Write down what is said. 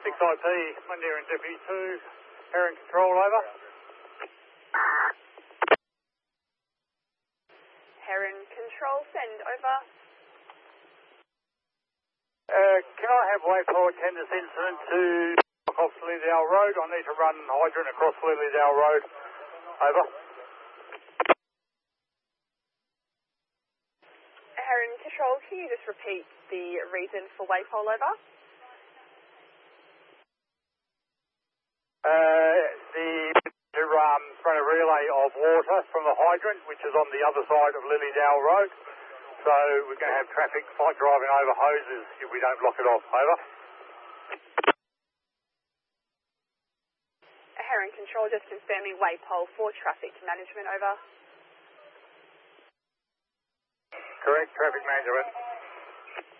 6IP, Mundaring Deputy 2, Herring Control, over. Herring Control, send, over. Can I have Waypole attend this incident to off Lilydale Road? I need to run hydrant across Lilydale Road, over. Herring Control, can you just repeat the reason for Waypole, over? To run a relay of water from the hydrant, which is on the other side of Lilydale Road. So we're going to have traffic fight driving over hoses if we don't block it off, over. Herring Control, just confirming Waypole for traffic management, over. Correct, traffic management.